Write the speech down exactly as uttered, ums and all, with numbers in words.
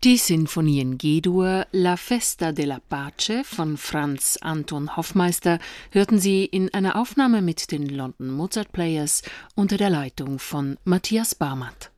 Die Sinfonie in G-Dur La Festa della Pace von Franz Anton Hoffmeister hörten Sie in einer Aufnahme mit den London Mozart Players unter der Leitung von Matthias Barmatt.